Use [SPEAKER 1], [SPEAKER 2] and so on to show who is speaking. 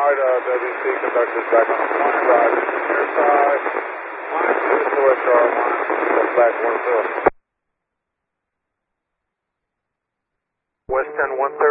[SPEAKER 1] Howard, WC conductors back on the point, rise near side, line 2 to SR, line flag 1 0. West 10 1